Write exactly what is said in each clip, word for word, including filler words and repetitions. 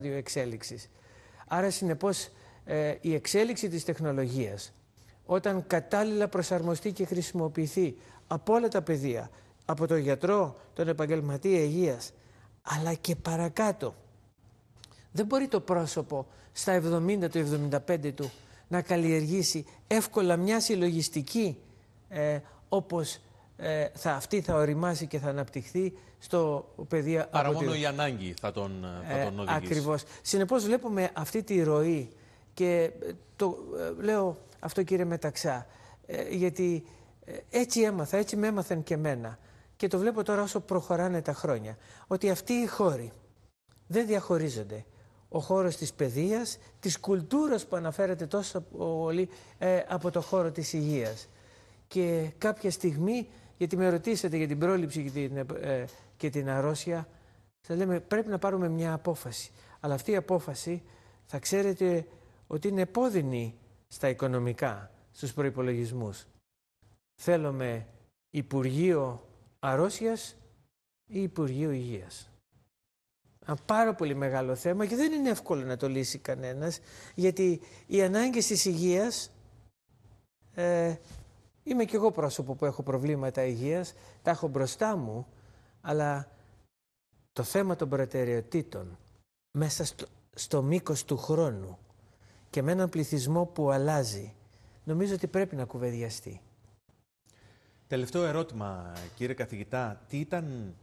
εξέλιξης. Άρα, συνεπώς, ε, η εξέλιξη της τεχνολογίας, όταν κατάλληλα προσαρμοστεί και χρησιμοποιηθεί από όλα τα πεδία, από τον γιατρό, τον επαγγελματία υγείας, αλλά και παρακάτω, δεν μπορεί το πρόσωπο στα εβδομήντα του εβδομήντα πέντε του να καλλιεργήσει εύκολα μια συλλογιστική ε, όπως ε, θα, αυτή θα οριμάσει και θα αναπτυχθεί στο πεδίο. Άρα μόνο η ανάγκη θα τον, θα τον οδηγήσει. Ε, ακριβώς. Συνεπώς βλέπουμε αυτή τη ροή και το ε, λέω αυτό, κύριε Μεταξά, ε, γιατί ε, έτσι έμαθα, έτσι με έμαθαν και εμένα και το βλέπω τώρα όσο προχωράνε τα χρόνια, ότι αυτοί οι χώροι δεν διαχωρίζονται. Ο χώρος της παιδείας, της κουλτούρας που αναφέρεται τόσο πολύ ε, από το χώρο της υγείας. Και κάποια στιγμή, γιατί με ρωτήσατε για την πρόληψη και την, ε, και την αρρώστια, θα λέμε πρέπει να πάρουμε μια απόφαση. Αλλά αυτή η απόφαση θα ξέρετε ότι είναι επώδυνη στα οικονομικά, στους προϋπολογισμούς. Θέλουμε Υπουργείο Αρρώστιας ή Υπουργείο Υγείας. Ένα πάρα πολύ μεγάλο θέμα και δεν είναι εύκολο να το λύσει κανένας, γιατί οι ανάγκες της υγείας, ε, είμαι κι εγώ πρόσωπο που έχω προβλήματα υγείας, τα έχω μπροστά μου, αλλά το θέμα των προτεραιοτήτων μέσα στο, στο μήκος του χρόνου και με έναν πληθυσμό που αλλάζει, νομίζω ότι πρέπει να κουβεντιαστεί. Τελευταίο ερώτημα, κύριε καθηγητά, τι ήταν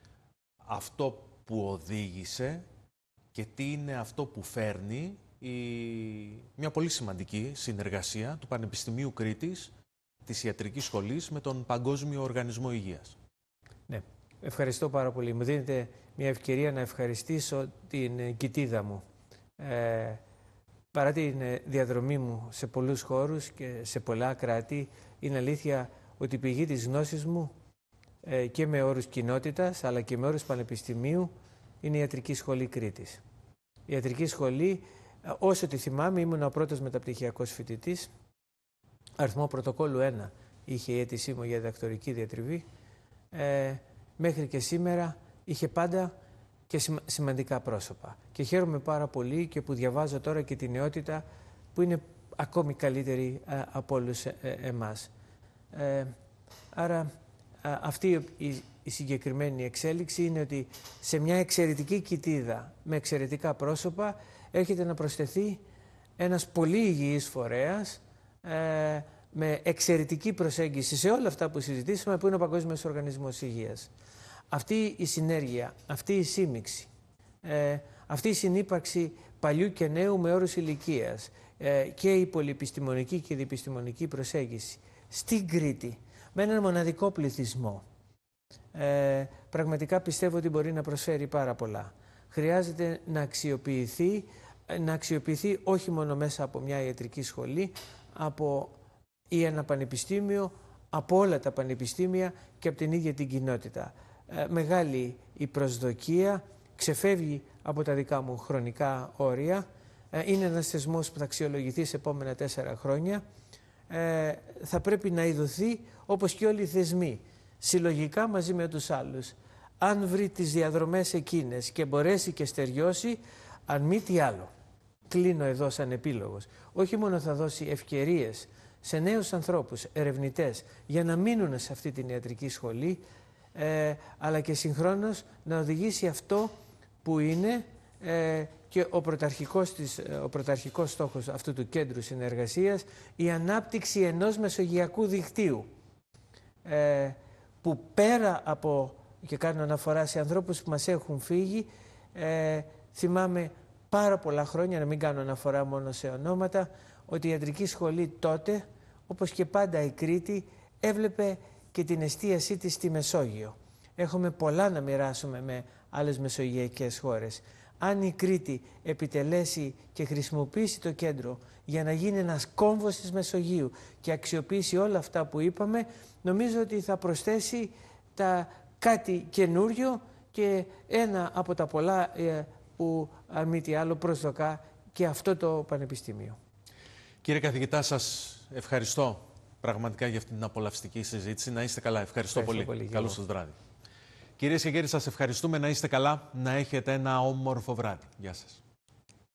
αυτό που οδήγησε και τι είναι αυτό που φέρνει η... μια πολύ σημαντική συνεργασία του Πανεπιστημίου Κρήτης, της Ιατρικής Σχολής, με τον Παγκόσμιο Οργανισμό Υγείας? Ναι, ευχαριστώ πάρα πολύ. Μου δίνετε μια ευκαιρία να ευχαριστήσω την κοιτίδα μου. Ε, παρά την διαδρομή μου σε πολλούς χώρους και σε πολλά κράτη, είναι αλήθεια ότι η πηγή της γνώσης μου ε, και με όρους κοινότητας αλλά και με όρους πανεπιστημίου είναι η Ιατρική Σχολή Κρήτης. Η Ιατρική Σχολή, όσο τη θυμάμαι, ήμουν ο πρώτος μεταπτυχιακός φοιτητής. Αριθμό πρωτοκόλλου ένα είχε η αίτησή μου για διδακτορική διατριβή. Ε, μέχρι και σήμερα είχε πάντα και σημαντικά πρόσωπα. Και χαίρομαι πάρα πολύ και που διαβάζω τώρα και τη νεότητα που είναι ακόμη καλύτερη ε, από όλους ε, ε, εμάς. Ε, άρα α, αυτή η, η συγκεκριμένη εξέλιξη είναι ότι σε μια εξαιρετική κοιτίδα με εξαιρετικά πρόσωπα έρχεται να προσθεθεί ένας πολύ υγιής φορέας ε, με εξαιρετική προσέγγιση σε όλα αυτά που συζητήσαμε, που είναι ο Παγκόσμιος Οργανισμός Υγείας. Αυτή η συνέργεια, αυτή η σύμμιξη, ε, αυτή η συνύπαρξη παλιού και νέου με όρους ηλικίας ε, και η πολυεπιστημονική και η διεπιστημονική προσέγγιση στην Κρήτη, με έναν μοναδικό πληθυσμό, ε, πραγματικά πιστεύω ότι μπορεί να προσφέρει πάρα πολλά. Χρειάζεται να αξιοποιηθεί, να αξιοποιηθεί όχι μόνο μέσα από μια ιατρική σχολή, από ή ένα πανεπιστήμιο, από όλα τα πανεπιστήμια και από την ίδια την κοινότητα. Ε, μεγάλη η προσδοκία, ξεφεύγει από τα δικά μου χρονικά όρια, ε, είναι ένας θεσμός που θα αξιολογηθεί σε επόμενα τέσσερα χρόνια. Ε, θα πρέπει να ειδωθεί όπως και όλοι οι θεσμοί, συλλογικά μαζί με τους άλλους. Αν βρει τις διαδρομές εκείνες και μπορέσει και στεριώσει, αν μη τι άλλο, κλείνω εδώ σαν επίλογος, όχι μόνο θα δώσει ευκαιρίες σε νέους ανθρώπους, ερευνητές, για να μείνουν σε αυτή την ιατρική σχολή, ε, αλλά και συγχρόνως να οδηγήσει αυτό που είναι ε, και ο πρωταρχικός, της, ο πρωταρχικός στόχος αυτού του κέντρου συνεργασίας, η ανάπτυξη ενός μεσογειακού δικτύου, ε, που πέρα από, και κάνω αναφορά σε ανθρώπους που μας έχουν φύγει, ε, θυμάμαι πάρα πολλά χρόνια, να μην κάνω αναφορά μόνο σε ονόματα, ότι η ιατρική σχολή τότε, όπως και πάντα η Κρήτη, έβλεπε και την εστίασή της στη Μεσόγειο. Έχουμε πολλά να μοιράσουμε με άλλες μεσογειακές χώρες. Αν η Κρήτη επιτελέσει και χρησιμοποιήσει το κέντρο για να γίνει ένας κόμβος της Μεσογείου και αξιοποιήσει όλα αυτά που είπαμε, νομίζω ότι θα προσθέσει τα κάτι καινούριο και ένα από τα πολλά ε, που αν μη τι άλλο προσδοκά και αυτό το πανεπιστήμιο. Κύριε καθηγητά, σας ευχαριστώ πραγματικά για αυτή την απολαυστική συζήτηση. Να είστε καλά. Ευχαριστώ, ευχαριστώ πολύ. πολύ. Καλό σας βράδυ. Κυρίες και κύριοι, σας ευχαριστούμε. Να είστε καλά. Να έχετε ένα όμορφο βράδυ. Γεια σας.